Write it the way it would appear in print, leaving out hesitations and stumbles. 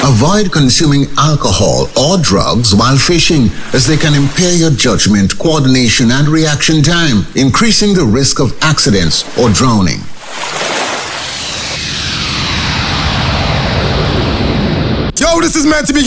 Avoid consuming alcohol or drugs while fishing, as they can impair your judgment, coordination, and reaction time, increasing the risk of accidents or drowning. Yo, this is meant to be